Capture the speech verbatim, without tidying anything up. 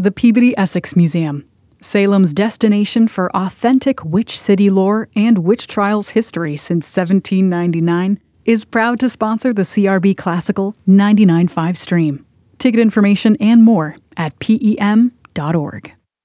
The Peabody Essex Museum, Salem's destination for authentic witch city lore and witch trials history since seventeen ninety-nine, is proud to sponsor the C R B Classical ninety-nine point five stream. Ticket information and more at P E M dot org.